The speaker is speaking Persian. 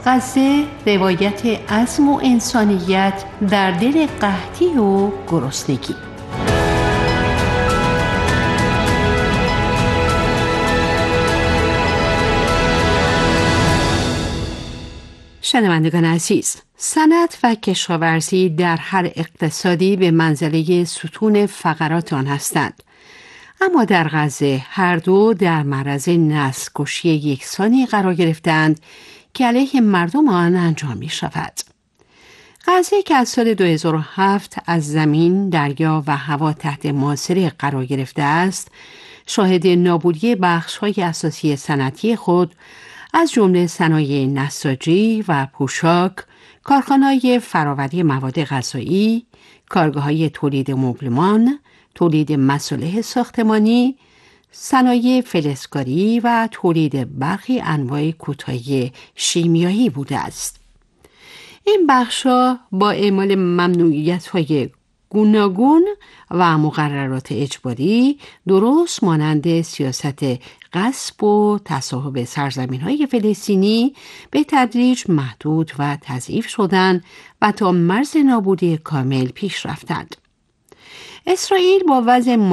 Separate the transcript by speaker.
Speaker 1: غزه روایت عزم و انسانیت در دل قحطی و گرسنگی. شنوندگان عزیز، صنعت و کشاورزی در هر اقتصادی به منزله ستون فقرات آن هستند. اما در غزه هر دو در معرض نسل‌کشی یکسانی قرار گرفتند که علیه مردم آن انجام می شود. غزه که از سال 2007 از زمین، دریا و هوا تحت محاصره قرار گرفته است، شاهد نابودی بخش‌های اساسی صنعتی خود از جمله صنایع نساجی و پوشاک، کارخانه‌های فرآوری مواد غذایی، کارگاه‌های تولید مبلمان، تولید مصالح ساختمانی، صنایع فلزکاری و تولید برخی انواع کوتاهی شیمیایی بوده است. این بخش‌ها با اعمال ممنوعیت‌های گوناگون و مقررات اجباری درست مانند سیاست غصب و تصاحب سرزمین‌های فلسطینی به تدریج محدود و تضعیف شدند و تا مرز نابودی کامل پیش رفتند. اسرائیل با وضع